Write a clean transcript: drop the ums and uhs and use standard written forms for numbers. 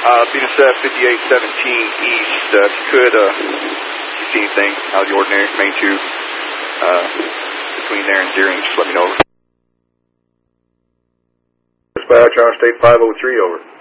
Venus 5817 East. If you could, you see anything out of the ordinary, main tube, between there and Deering, just let me know. Dispatch on State 503, over.